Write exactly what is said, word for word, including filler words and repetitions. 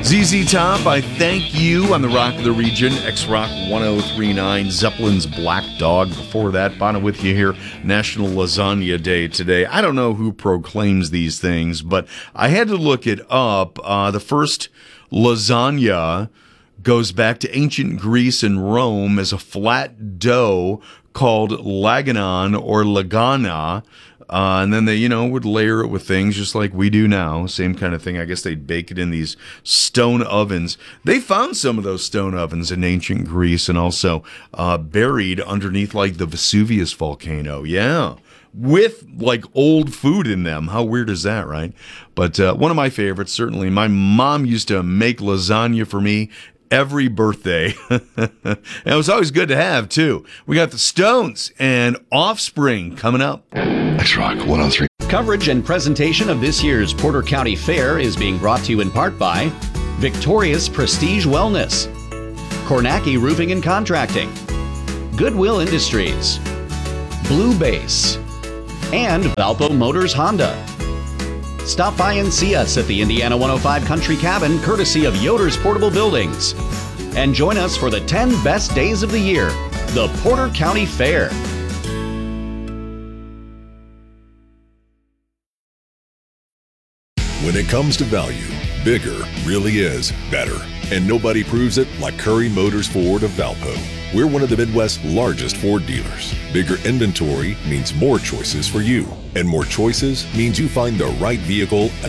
Z Z Top, I thank you on the Rock of the Region, X-Rock one oh three point nine, Zeppelin's Black Dog. Before that, Bono with you here, National Lasagna Day today. I don't know who proclaims these things, but I had to look it up. Uh, the first lasagna goes back to ancient Greece and Rome as a flat dough called laganon or lagana. Uh, and then they, you know, would layer it with things just like we do now. Same kind of thing. I guess they'd bake it in these stone ovens. They found some of those stone ovens in ancient Greece and also uh, buried underneath like the Vesuvius volcano. Yeah. With like old food in them. How weird is that, right? But uh, one of my favorites, certainly. My mom used to make lasagna for me every birthday. And it was always good to have, too. We got the Stones and Offspring coming up. X-Rock one oh three. Coverage and presentation of this year's Porter County Fair is being brought to you in part by Victoria's Prestige Wellness, Kornacki Roofing and Contracting, Goodwill Industries, Blue Base, and Valpo Motors Honda. Stop by and see us at the Indiana one oh five Country Cabin, courtesy of Yoder's Portable Buildings. And join us for the ten best days of the year, the Porter County Fair. When it comes to value, bigger really is better. And nobody proves it like Curry Motors Ford of Valpo. We're one of the Midwest's largest Ford dealers. Bigger inventory means more choices for you. And more choices means you find the right vehicle